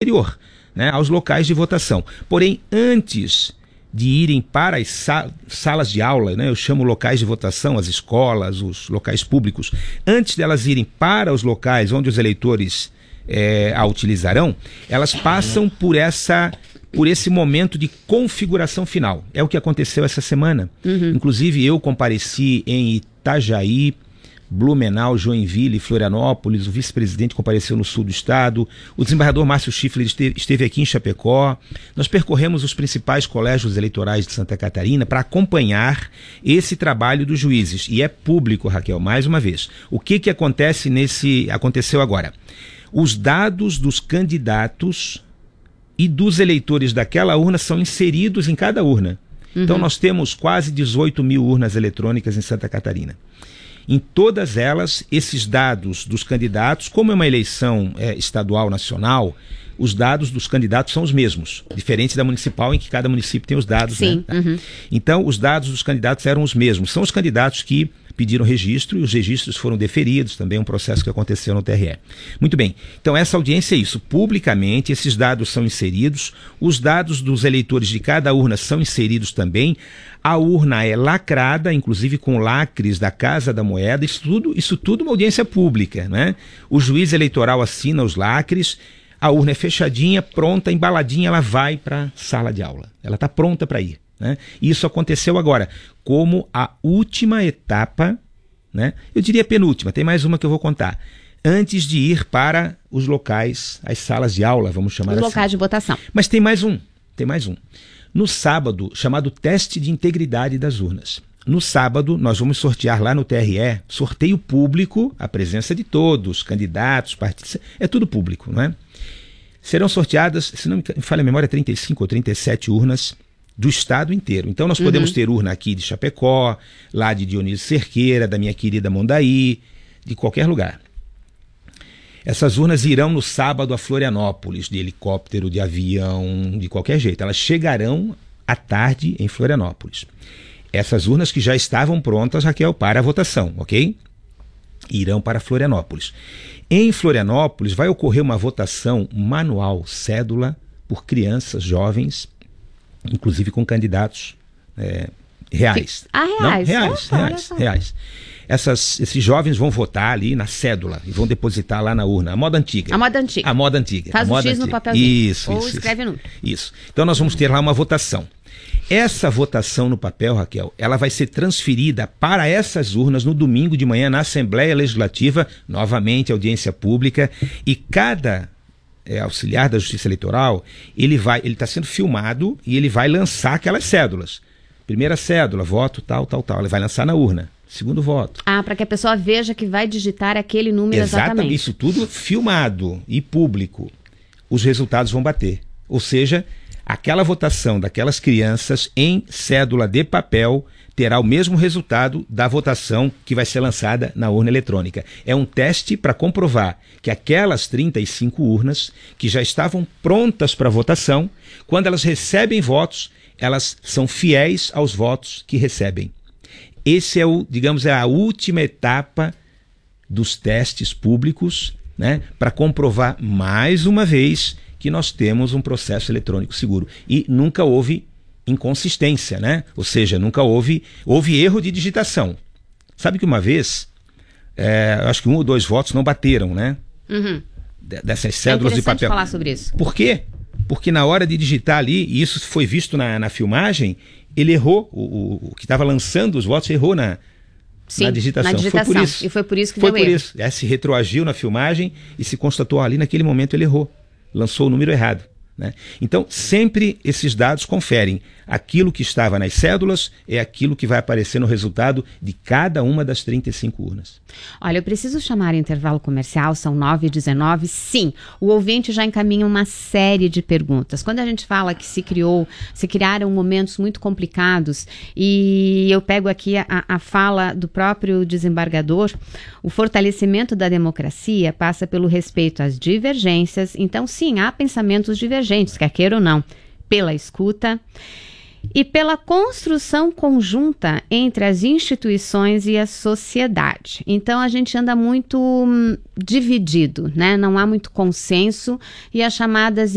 posterior, né, aos locais de votação. Porém, antes de irem para as salas de aula, né, eu chamo locais de votação, as escolas, os locais públicos, antes delas irem para os locais onde os eleitores a utilizarão, elas passam por esse momento de configuração final. É o que aconteceu essa semana. Inclusive, eu compareci em Itajaí, Blumenau, Joinville e Florianópolis. O vice-presidente compareceu no sul do estado. O desembargador Márcio Schiffler esteve aqui em Chapecó. Nós percorremos os principais colégios eleitorais de Santa Catarina para acompanhar esse trabalho dos juízes. E é público, Raquel, mais uma vez. O que aconteceu agora? Os dados dos candidatos e dos eleitores daquela urna são inseridos em cada urna. Então nós temos quase 18 mil urnas eletrônicas em Santa Catarina. Em todas elas, esses dados dos candidatos, como é uma eleição estadual, nacional, os dados dos candidatos são os mesmos, diferente da municipal, em que cada município tem os dados. Sim. Né? Então, os dados dos candidatos eram os mesmos. São os candidatos que pediram registro e os registros foram deferidos, também um processo que aconteceu no TRE. Muito bem, então essa audiência é isso, publicamente esses dados são inseridos, os dados dos eleitores de cada urna são inseridos também, a urna é lacrada, inclusive com lacres da Casa da Moeda, isso tudo uma audiência pública, né? O juiz eleitoral assina os lacres, a urna é fechadinha, pronta, embaladinha, ela vai para a sala de aula, ela está pronta para ir. Né? Isso aconteceu agora como a última etapa, né? Eu diria penúltima, tem mais uma que eu vou contar, antes de ir para os locais, as salas de aula, vamos chamar assim. Os locais de votação. Mas tem mais um. No sábado, chamado teste de integridade das urnas. No sábado, nós vamos sortear lá no TRE, sorteio público, a presença de todos, candidatos, partidos, é tudo público, não é? Serão sorteadas, se não me falha a memória, 35 ou 37 urnas do estado inteiro. Então nós podemos ter urna aqui de Chapecó, lá de Dionísio Cerqueira, da minha querida Mondaí, de qualquer lugar. Essas urnas irão no sábado a Florianópolis, de helicóptero, de avião, de qualquer jeito. Elas chegarão à tarde em Florianópolis. Essas urnas que já estavam prontas, Raquel, para a votação, ok? Irão para Florianópolis. Em Florianópolis vai ocorrer uma votação manual, cédula, por crianças, jovens, inclusive com candidatos reais. Reais. Esses jovens vão votar ali na cédula e vão depositar lá na urna. A moda antiga. Faz o X no papelzinho. Isso. Escreve o número. Isso. Então nós vamos ter lá uma votação. Essa votação no papel, Raquel, ela vai ser transferida para essas urnas no domingo de manhã na Assembleia Legislativa, novamente audiência pública, e cada auxiliar da Justiça Eleitoral, ele está sendo filmado e ele vai lançar aquelas cédulas. Primeira cédula, voto tal. Ele vai lançar na urna. Segundo voto. Para que a pessoa veja que vai digitar aquele número exatamente. Isso tudo filmado e público. Os resultados vão bater. Ou seja, aquela votação daquelas crianças em cédula de papel terá o mesmo resultado da votação que vai ser lançada na urna eletrônica. É um teste para comprovar que aquelas 35 urnas que já estavam prontas para votação, quando elas recebem votos, elas são fiéis aos votos que recebem. Esse é a última etapa dos testes públicos, né, para comprovar mais uma vez que nós temos um processo eletrônico seguro. E nunca houve inconsistência, né? Ou seja, nunca houve erro de digitação. Sabe que uma vez, acho que 1 ou 2 votos não bateram, né? Dessas cédulas de papel. Falar sobre isso. Por quê? Porque na hora de digitar ali, e isso foi visto na filmagem, ele errou, o que estava lançando os votos errou na digitação. Foi por isso. E foi por isso que deu erro. Isso. Se retroagiu na filmagem e se constatou ali naquele momento ele errou. Lançou o número errado. Né? Então, sempre esses dados conferem. Aquilo que estava nas cédulas é aquilo que vai aparecer no resultado de cada uma das 35 urnas. Olha, eu preciso chamar o intervalo comercial, são 9h19. Sim, o ouvinte já encaminha uma série de perguntas. Quando a gente fala que se criaram momentos muito complicados, e eu pego aqui a fala do próprio desembargador, o fortalecimento da democracia passa pelo respeito às divergências. Então, sim, há pensamentos divergentes, quer queira ou não, pela escuta e pela construção conjunta entre as instituições e a sociedade. Então, a gente anda muito dividido, né? Não há muito consenso e as chamadas